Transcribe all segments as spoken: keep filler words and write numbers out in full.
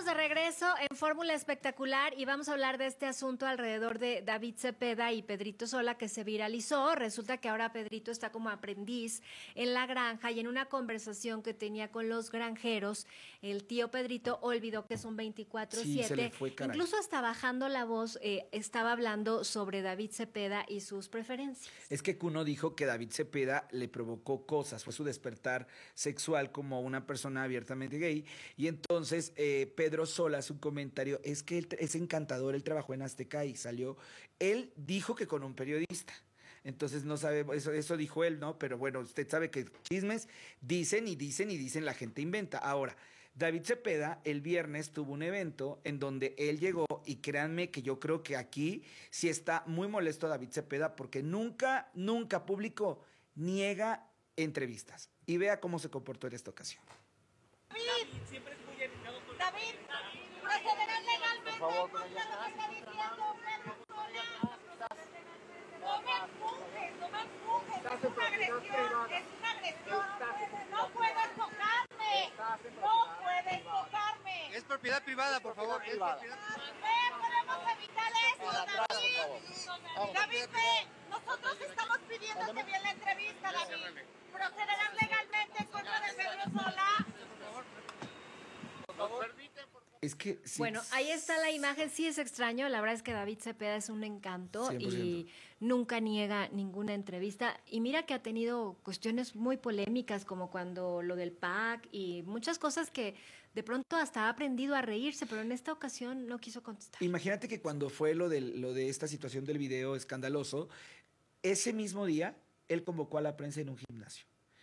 de regreso en Fórmula Espectacular y vamos a hablar de este asunto alrededor de David Cepeda y Pedrito Sola que se viralizó. Resulta que ahora Pedrito está como aprendiz en la granja y en una conversación que tenía con los granjeros, el tío Pedrito olvidó que son veinticuatro siete. Sí, se le fue, caray. Incluso hasta bajando la voz eh, estaba hablando sobre David Cepeda y sus preferencias. Es que Cuno dijo que David Cepeda le provocó cosas, fue su despertar sexual como una persona abiertamente gay, y entonces eh, Pedro Sola, su comentario, es que él es encantador, él trabajó en Azteca y salió, él dijo que con un periodista. Entonces no sabe, eso, eso dijo él, ¿no? Pero bueno, usted sabe que chismes dicen y dicen y dicen, la gente inventa. Ahora, David Cepeda el viernes tuvo un evento en donde él llegó y créanme que yo creo que aquí sí está muy molesto David Cepeda porque nunca, nunca público niega entrevistas. Y vea cómo se comportó en esta ocasión. David, siempre es muy educado con David, procederán legalmente en contra de lo que está diciendo Pedro Sola. No me empujes, no me empujes, es una agresión, es una agresión. No puedes tocarme, no puedes tocarme. Es propiedad privada, por favor. Es propiedad privada. Ve, podemos evitar esto, David. David, ve, nosotros estamos pidiéndote bien la entrevista, David. Procederán legalmente en contra de Pedro Sola. Es que sí, Bueno, ahí está la imagen, sí es extraño, la verdad es que David Cepeda es un encanto cien por ciento. y nunca niega ninguna entrevista y mira que ha tenido cuestiones muy polémicas como cuando lo del P A C y muchas cosas que de pronto hasta ha aprendido a reírse, pero en esta ocasión no quiso contestar. Imagínate que cuando fue lo de, lo de esta situación del video escandaloso, ese mismo día él convocó a la prensa en un gimnasio.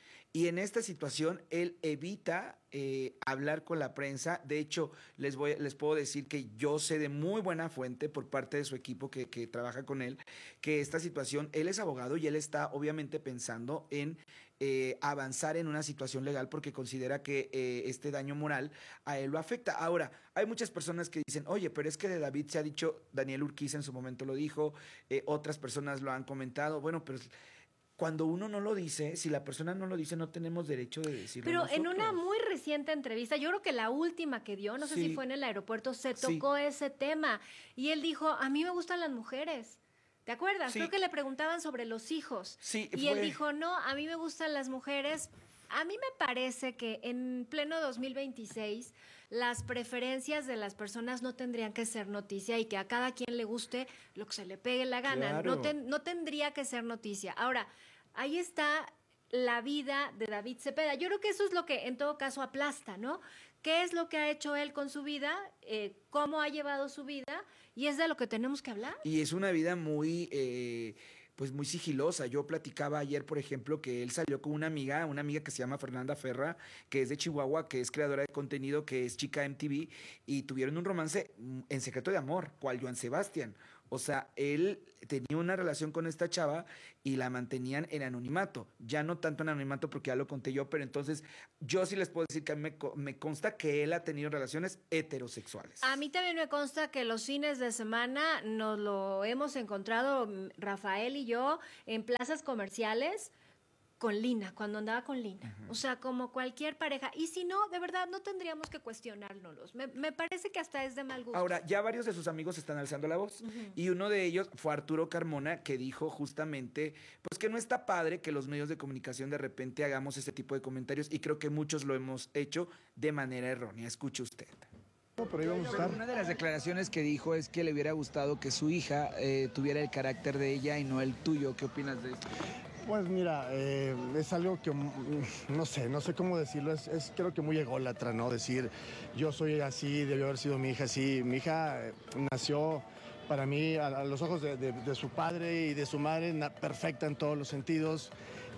Y en esta situación él evita eh, hablar con la prensa. De hecho, les, voy, les puedo decir que yo sé de muy buena fuente por parte de su equipo que, que trabaja con él, que esta situación, él es abogado y él está obviamente pensando en eh, avanzar en una situación legal porque considera que eh, este daño moral a él lo afecta. Ahora, hay muchas personas que dicen, oye, pero es que de David se ha dicho, Daniel Urquiza en su momento lo dijo, eh, otras personas lo han comentado, bueno, pero... Cuando uno no lo dice, si la persona no lo dice, no tenemos derecho de decirlo. Pero nosotros. en una muy reciente entrevista, yo creo que la última que dio, no sé Sí. si fue en el aeropuerto, se tocó Sí. ese tema. Y él dijo, a mí me gustan las mujeres. ¿Te acuerdas? Sí. Creo que le preguntaban sobre los hijos. Sí, y fue- él dijo, no, a mí me gustan las mujeres. A mí me parece que en pleno dos mil veintiséis las preferencias de las personas no tendrían que ser noticia y que a cada quien le guste lo que se le pegue la gana. Claro. No, ten- no tendría que ser noticia. Ahora, ahí está la vida de David Cepeda. Yo creo que eso es lo que en todo caso aplasta, ¿no? ¿Qué es lo que ha hecho él con su vida? Eh, ¿Cómo ha llevado su vida? Y es de lo que tenemos que hablar. Y es una vida muy, eh, pues muy sigilosa. Yo platicaba ayer, por ejemplo, que él salió con una amiga, una amiga que se llama Fernanda Ferra, que es de Chihuahua, que es creadora de contenido, que es chica M T V, y tuvieron un romance mm, en secreto de amor, cual Joan Sebastián. O sea, él tenía una relación con esta chava y la mantenían en anonimato. Ya no tanto en anonimato porque ya lo conté yo, pero entonces yo sí les puedo decir que a mí me, co- me consta que él ha tenido relaciones heterosexuales. A mí también me consta que los fines de semana nos lo hemos encontrado, mm, Rafael y yo, en plazas comerciales con Lina, cuando andaba con Lina. O sea, como cualquier pareja. Y si no, de verdad, no tendríamos que cuestionárnoslos. Me, me parece que hasta es de mal gusto. Ahora, ya varios de sus amigos están alzando la voz. Y uno de ellos fue Arturo Carmona, que dijo justamente, pues que no está padre que los medios de comunicación de repente hagamos este tipo de comentarios. Y creo que muchos lo hemos hecho de manera errónea. Escuche usted. Por ahí vamos a estar. Una de las declaraciones que dijo es que le hubiera gustado que su hija eh, tuviera el carácter de ella y no el tuyo. ¿Qué opinas de esto? Pues mira, eh, es algo que mm, no sé, no sé cómo decirlo, es, es creo que muy ególatra, ¿no? Decir, yo soy así, debió haber sido mi hija así. Mi hija eh, nació para mí a, a los ojos de, de- de su padre y de su madre, na- perfecta en todos los sentidos.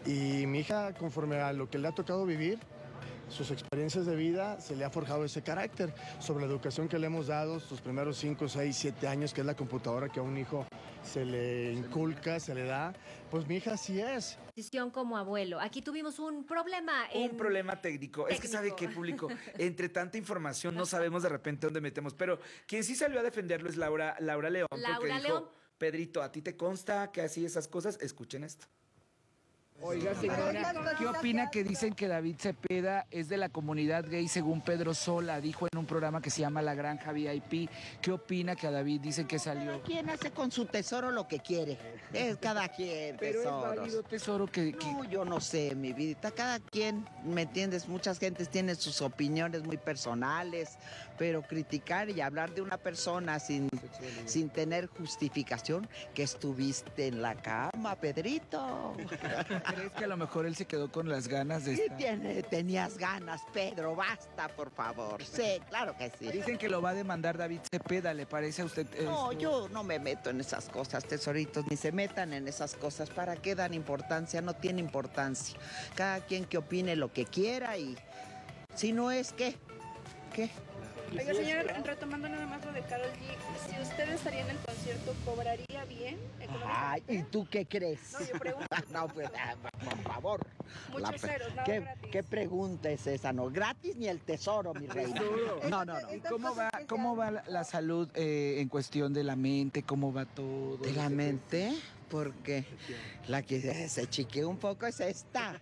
Y mi hija, conforme a lo que le ha tocado vivir, sus experiencias de vida, se le ha forjado ese carácter. Sobre la educación que le hemos dado, sus primeros cinco, seis, siete años, que es la computadora que a un hijo se le inculca, se le da, pues mi hija sí es. Decisión como abuelo. Aquí tuvimos un problema. En... Un problema técnico. Es que sabe Técnico. qué público. Entre tanta información no sabemos de repente dónde metemos. Pero quien sí salió a defenderlo es Laura, Laura León. Laura porque dijo, León. Pedrito, ¿a ti te consta que así esas cosas? Escuchen esto. Oiga, señora, ¿qué opina que dicen que David Cepeda es de la comunidad gay según Pedro Sola? Dijo en un programa que se llama La Granja V I P. ¿Qué opina que a David dicen que salió? Cada quien hace con su tesoro lo que quiere. Es cada quien, Pero es tesoros. válido, tesoro, que... que... No, yo no sé, mi vida. Cada quien, ¿me entiendes? Muchas gentes tienen sus opiniones muy personales, pero criticar y hablar de una persona sin, sin tener justificación, que estuviste en la cama, Pedrito. ¿Crees que a lo mejor él se quedó con las ganas de Sí, estar? tiene, tenías ganas, Pedro, basta, por favor. Sí, claro que sí. Dicen que lo va a demandar David Cepeda, ¿le parece a usted No, esto? yo no me meto en esas cosas, tesoritos, ni se metan en esas cosas. ¿Para qué dan importancia? No tiene importancia. Cada quien que opine lo que quiera y si no es, ¿qué? ¿Qué? Oiga, señora, retomando nada más lo de Karol G, si usted estaría en el concierto, ¿cobraría bien Ay, ¿y tú qué crees? No, yo pregunto. No, pues, ah, por favor. Muchos pe- ceros, nada ¿qué, gratis. ¿Qué pregunta es esa? No, gratis ni el tesoro, mi reina. No, no, no. ¿Y cómo va, cómo va la, la salud eh, en cuestión de la mente? ¿Cómo va todo? ¿De la mente? Porque la que se chiquea un poco es esta.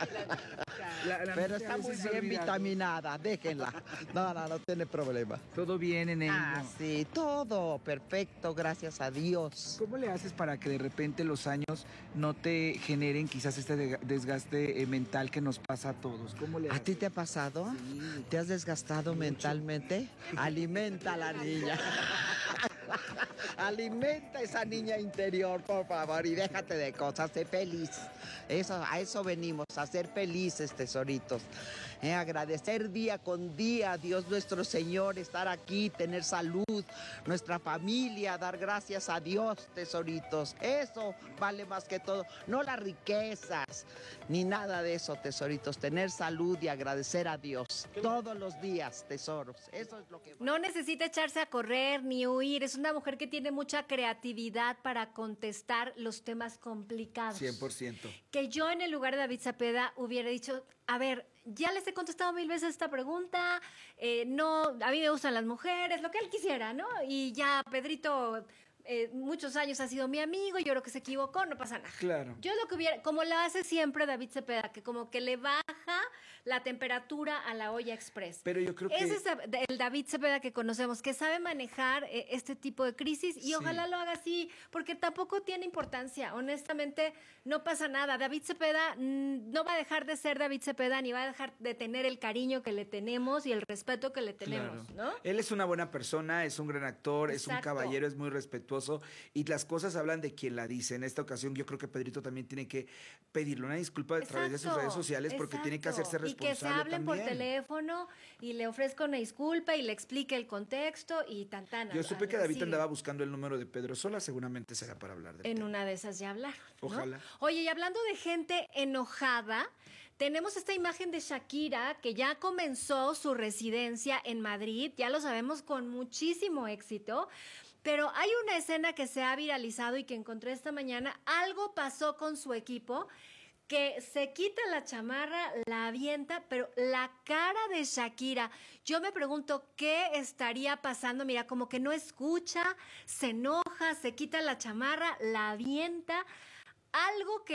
La- la Pero mente a está muy veces se bien olvida. vitaminada, déjenla. No, no, no tiene problema. Todo bien en ello. Ah, sí, todo perfecto, gracias a Dios. ¿Cómo le haces para que de repente los años no te generen quizás este de- desgaste eh, mental que nos pasa a todos? ¿Cómo le ¿A haces? ti te ha pasado? Sí. ¿Te has desgastado mentalmente? Alimenta a la niña. Alimenta a esa niña interior, por favor, y déjate de cosas, sé feliz. Eso, a eso venimos, a ser felices, tesoritos. Eh, agradecer día con día a Dios nuestro Señor, estar aquí, tener salud, nuestra familia, dar gracias a Dios, tesoritos. Eso vale más que todo. No las riquezas, ni nada de eso, tesoritos. Tener salud y agradecer a Dios todos los días, tesoros. Eso es lo que... No necesita echarse a correr ni huir. Es una mujer que tiene mucha creatividad para contestar los temas complicados. cien por ciento. Que yo en el lugar de David Cepeda hubiera dicho, a ver, ya les he contestado mil veces esta pregunta, eh, no, a mí me gustan las mujeres, lo que él quisiera, ¿no? Y ya Pedrito eh, muchos años ha sido mi amigo, yo creo que se equivocó, no pasa nada. Claro. Yo lo que hubiera, como lo hace siempre David Cepeda, que como que le baja la temperatura a la olla express. Pero yo creo que... Ese es el David Cepeda que conocemos, que sabe manejar eh, este tipo de crisis y Sí. ojalá lo haga así, porque tampoco tiene importancia. Honestamente, no pasa nada. David Cepeda mm, no va a dejar de ser David Cepeda, ni va a dejar de tener el cariño que le tenemos y el respeto que le tenemos, Claro. ¿no? Él es una buena persona, es un gran actor, es un Exacto. caballero, es muy respetuoso y las cosas hablan de quien la dice. En esta ocasión yo creo que Pedrito también tiene que pedirle una disculpa a través de sus Exacto, redes sociales porque tiene que exacto. hacerse responsable Y que se hablen por también. teléfono y le ofrezca una disculpa y le explique el contexto y tantana. Yo supe que David andaba buscando el número de Pedro Sola, seguramente será para hablar de En una de esas ya hablar. Ojalá. Oye, y hablando de gente enojada, tenemos esta imagen de Shakira que ya comenzó su residencia en Madrid, ya lo sabemos con muchísimo éxito, pero hay una escena que se ha viralizado y que encontré esta mañana. Algo pasó con su equipo que se quita la chamarra, la avienta, pero la cara de Shakira, yo me pregunto qué estaría pasando. Mira, como que no escucha, se enoja, se quita la chamarra, la avienta, algo que